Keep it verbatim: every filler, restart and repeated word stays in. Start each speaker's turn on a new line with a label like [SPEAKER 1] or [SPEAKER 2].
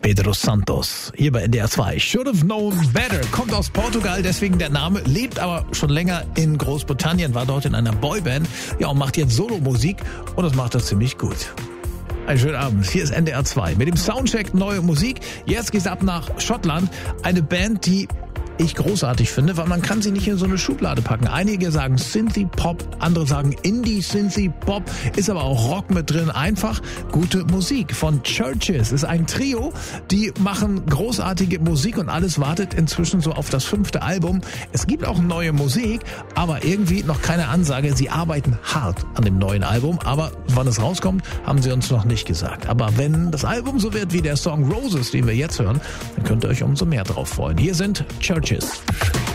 [SPEAKER 1] Pedro Santos, hier bei N D R zwei. Should have known better, kommt aus Portugal, deswegen der Name, lebt aber schon länger in Großbritannien, war dort in einer Boyband, ja, und macht jetzt Solomusik und das macht er ziemlich gut. Einen schönen Abend, hier ist N D R zwei mit dem Soundcheck neue Musik. Jetzt geht's ab nach Schottland, eine Band, die ich großartig finde, weil man kann sie nicht in so eine Schublade packen. Einige sagen Synthie-Pop, andere sagen Indie-Synthie-Pop, ist aber auch Rock mit drin. Einfach gute Musik von Churches. Ist ein Trio, die machen großartige Musik und alles wartet inzwischen so auf das fünfte Album. Es gibt auch neue Musik, aber irgendwie noch keine Ansage. Sie arbeiten hart an dem neuen Album, aber wann es rauskommt, haben sie uns noch nicht gesagt. Aber wenn das Album so wird wie der Song Roses, den wir jetzt hören, dann könnt ihr euch umso mehr drauf freuen. Hier sind Churches.